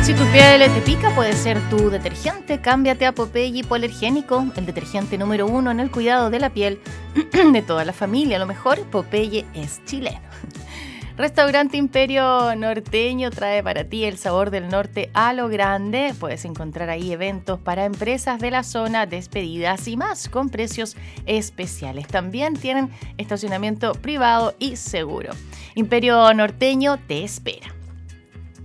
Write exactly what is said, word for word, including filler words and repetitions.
Si tu piel te pica, puede ser tu detergente. Cámbiate a Popeye Hipoalergénico, el detergente número uno en el cuidado de la piel de toda la familia. A lo mejor Popeye es chileno. Restaurante Imperio Norteño trae para ti el sabor del norte a lo grande. Puedes encontrar ahí eventos para empresas de la zona, despedidas y más con precios especiales. También tienen estacionamiento privado y seguro. Imperio Norteño te espera.